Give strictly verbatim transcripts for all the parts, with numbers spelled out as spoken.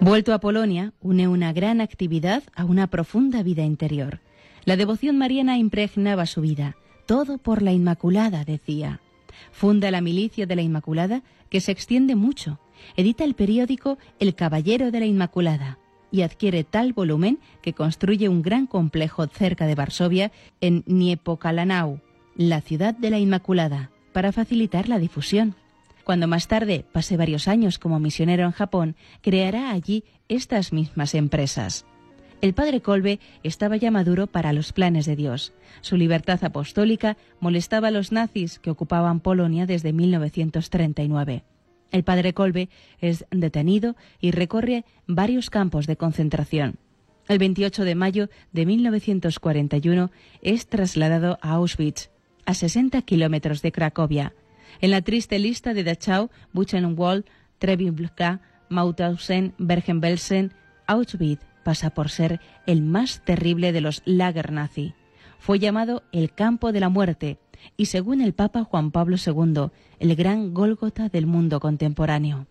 Vuelto a Polonia, une una gran actividad a una profunda vida interior. La devoción mariana impregnaba su vida. Todo por la Inmaculada, decía. Funda la Milicia de la Inmaculada, que se extiende mucho. Edita el periódico El Caballero de la Inmaculada y adquiere tal volumen que construye un gran complejo cerca de Varsovia, en Niepokalanau, la ciudad de la Inmaculada, para facilitar la difusión. Cuando más tarde pase varios años como misionero en Japón, creará allí estas mismas empresas. El padre Kolbe estaba ya maduro para los planes de Dios. Su libertad apostólica molestaba a los nazis que ocupaban Polonia desde mil novecientos treinta y nueve. El padre Kolbe es detenido y recorre varios campos de concentración. El veintiocho de mayo de mil novecientos cuarenta y uno es trasladado a Auschwitz, a sesenta kilómetros de Cracovia. En la triste lista de Dachau, Buchenwald, Treblinka, Mauthausen, Bergen-Belsen, Auschwitz pasa por ser el más terrible de los lager nazi. Fue llamado el campo de la muerte y, según el Papa Juan Pablo segundo, el gran Gólgota del mundo contemporáneo.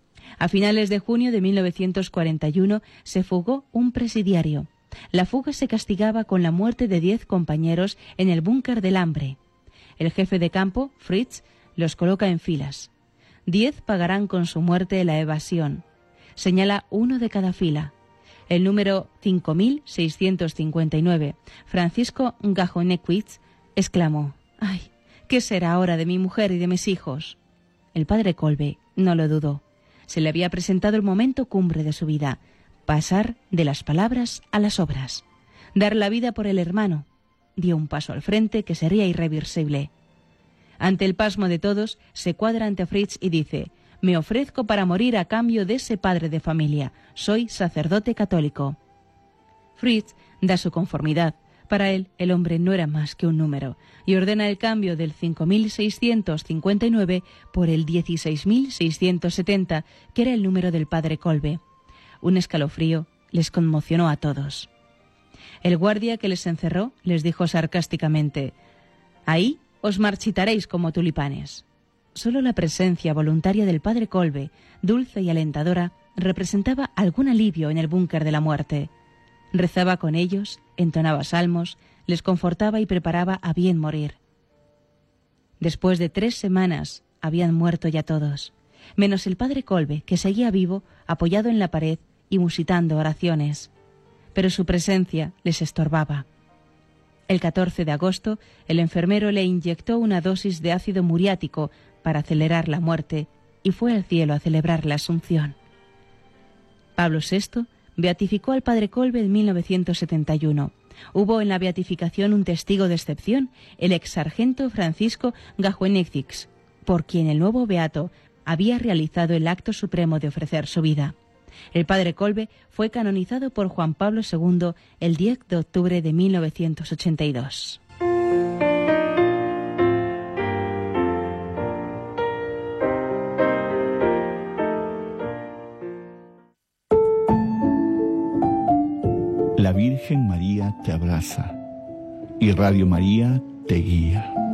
A finales de junio de mil novecientos cuarenta y uno se fugó un presidiario. La fuga se castigaba con la muerte de diez compañeros en el búnker del hambre. El jefe de campo, Fritz, los coloca en filas. Diez pagarán con su muerte la evasión. Señala uno de cada fila. El número cinco mil seiscientos cincuenta y nueve, Francisco Gajonewicz, exclamó: «¡Ay, qué será ahora de mi mujer y de mis hijos!». El padre Kolbe no lo dudó. Se le había presentado el momento cumbre de su vida: pasar de las palabras a las obras, dar la vida por el hermano. Dio un paso al frente que sería irreversible. Ante el pasmo de todos, se cuadra ante Fritz y dice: «Me ofrezco para morir a cambio de ese padre de familia. Soy sacerdote católico». Fritz da su conformidad. Para él, el hombre no era más que un número, y ordena el cambio del cinco mil seiscientos cincuenta y nueve por el dieciséis mil seiscientos setenta, que era el número del padre Kolbe. Un escalofrío les conmocionó a todos. El guardia que les encerró les dijo sarcásticamente: «Ahí os marchitaréis como tulipanes». Solo la presencia voluntaria del padre Kolbe, dulce y alentadora, representaba algún alivio en el búnker de la muerte. Rezaba con ellos, entonaba salmos, les confortaba y preparaba a bien morir. Después de tres semanas habían muerto ya todos, menos el padre Kolbe, que seguía vivo, apoyado en la pared y musitando oraciones. Pero su presencia les estorbaba. El catorce de agosto, el enfermero le inyectó una dosis de ácido muriático para acelerar la muerte y fue al cielo a celebrar la Asunción. Pablo sexto beatificó al padre Kolbe en mil novecientos setenta y uno. Hubo en la beatificación un testigo de excepción, el ex sargento Francisco Gajonewicz, por quien el nuevo beato había realizado el acto supremo de ofrecer su vida. El padre Kolbe fue canonizado por Juan Pablo segundo el diez de octubre de mil novecientos ochenta y dos. La Virgen María te abraza y Radio María te guía.